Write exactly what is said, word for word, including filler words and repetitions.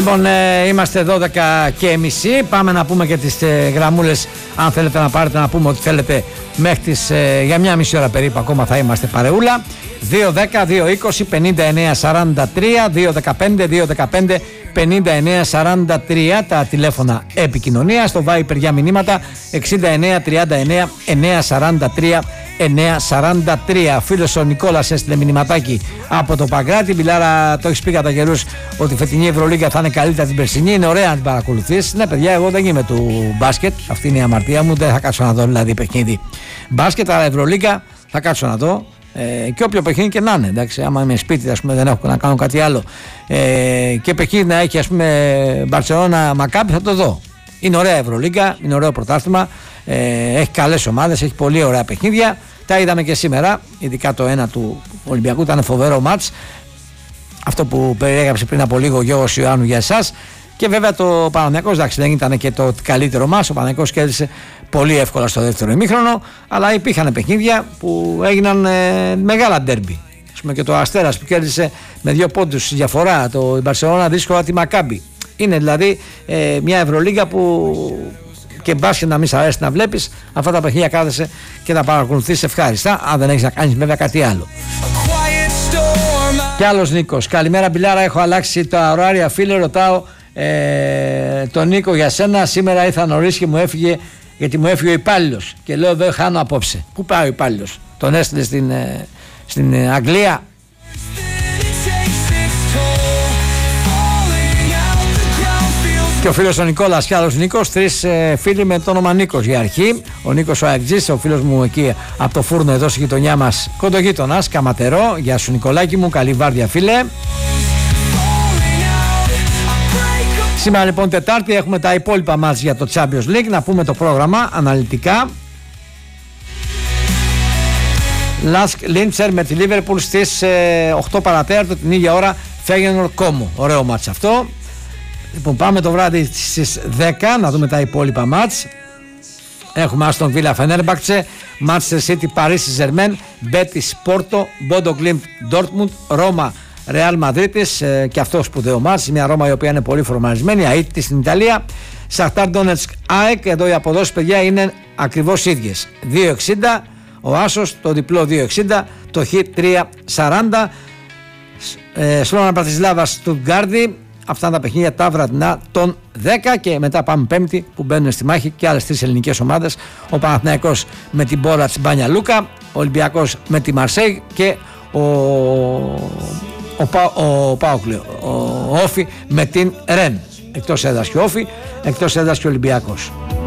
Λοιπόν, ε, είμαστε δώδεκα και μισή. Πάμε να πούμε και τις ε, γραμμούλες. Αν θέλετε να πάρετε, να πούμε ότι θέλετε μέχρι τις, ε, για μια μισή ώρα περίπου ακόμα θα είμαστε παρεούλα. Δύο δέκα, δύο είκοσι, πενήντα εννέα σαράντα τρία, δύο δεκαπέντε, δύο δεκαπέντε, πενήντα εννέα σαράντα τρία τα τηλέφωνα επικοινωνία. Στο Viper για μηνύματα εξήντα εννέα τριάντα εννέα εννέα σαράντα τρία εννέα σαράντα τρία. Φίλος ο Νικόλας έστειλε μηνυματάκι από το Παγκράτη. Μιλάρα, το έχεις πει κατά καιρούς ότι η φετινή Ευρωλίγκα θα είναι καλύτερα την περσινή. Είναι ωραία να την παρακολουθείς. Ναι, παιδιά, εγώ δεν είμαι του μπάσκετ. Αυτή είναι η αμαρτία μου. Δεν θα κάτσω να δω δηλαδή παιχνίδι μπάσκετ, αλλά Ευρωλίγκα θα κάτσω να δω. Ε, και όποιο παιχνίδι και να είναι, εντάξει, άμα είμαι σπίτι, ας πούμε, δεν έχω να κάνω κάτι άλλο, ε, και παιχνίδι να έχει, ας πούμε, Μπαρσελόνα Μακάμπι, θα το δω. Είναι ωραία Ευρωλίγκα, είναι ωραίο πρωτάθλημα, ε, έχει καλές ομάδες, έχει πολύ ωραία παιχνίδια. Τα είδαμε και σήμερα, ειδικά το ένα του Ολυμπιακού ήταν φοβερό μάτς, αυτό που περιέγραψε πριν από λίγο ο Γιώργος Ιωάννου για εσάς. Και βέβαια το Παναθηναϊκός, εντάξει, δεν ήταν και το καλύτερο μας. Ο Παναθηναϊκός κέρδισε πολύ εύκολα στο δεύτερο ημίχρονο, αλλά υπήρχαν παιχνίδια που έγιναν ε, μεγάλα ντέρμπι. Ας πούμε και το Αστέρας που κέρδισε με δύο πόντους διαφορά, το Μπαρσελόνα δύσκολα τη Μακάμπι. Είναι δηλαδή ε, μια Ευρωλίγκα που και μπάσκετ να μην σ' αρέσει να βλέπεις, αυτά τα παιχνίδια κάθεσαι και τα παρακολουθείς ευχάριστα, αν δεν έχεις να κάνεις βέβαια κάτι άλλο. Και άλλος Νίκος, καλημέρα Μπιλάρα, έχω αλλάξει τα ωράρια, φίλε, ρωτάω Ε, τον Νίκο για σένα. Σήμερα ήρθα νωρίς και μου έφυγε, γιατί μου έφυγε ο υπάλληλος. Και λέω δεν χάνω απόψε. Πού πάει ο υπάλληλος? Τον έστειλε στην, ε, στην ε, Αγγλία. Και ο φίλος ο Νικόλας και άλλος Νίκος. Τρεις ε, φίλοι με το όνομα Νίκος για αρχή. Ο Νίκος ο Αεκτζής, ο φίλος μου εκεί από το φούρνο εδώ στη γειτονιά μας, κοντογείτονας, Καματερό. Γεια σου Νικολάκη μου, καλή βάρδια φίλε. Σήμερα λοιπόν Τετάρτη έχουμε τα υπόλοιπα μάτς για το Champions League. Να πούμε το πρόγραμμα αναλυτικά. Λάσκ Λίντσερ με τη Liverpool στις ε, οκτώ παρά τέταρτο την ίδια ώρα, Φέγενορ Κόμο. Ωραίο μάτς αυτό. Λοιπόν, πάμε το βράδυ στις δέκα να δούμε τα υπόλοιπα μάτς. Έχουμε Άστον Βίλα Φενέρμπαχτσε, Manchester City Παρίσι Ζερμέν, Μπέτις Πόρτο, Μπόντο Γκλιμπ Ντόρτμουντ, Ρώμα Ρεάλ Μαδρίτης, ε, και αυτό σπουδαίο μάτς. Μια Ρώμα η οποία είναι πολύ φορμαρισμένη, αίτητη στην Ιταλία. Σαχτάρ Ντόνετσκ ΑΕΚ, εδώ οι αποδόσεις παιδιά είναι ακριβώς ίδιες. δύο εξήντα ο Άσος, το διπλό δύο εξήντα, το Χ τρία σαράντα. ε, Σλόνα Μπρατισλάβα Στουτγκάρδη. Αυτά είναι τα παιχνίδια τα βραδινά των δέκα. Και μετά πάμε Πέμπτη που μπαίνουν στη μάχη και άλλες τρεις ελληνικές ομάδες. Ο Παναθηναϊκός με την Μπόρα της Μπάνια Λούκα, ο Ολυμπιακός με τη Μαρσέη και ο, ο, Πα, ο Πάοκλε, ο Όφι με την Ρεν. Εκτός έδρας και Όφι, εκτός έδρας και Ολυμπιακός.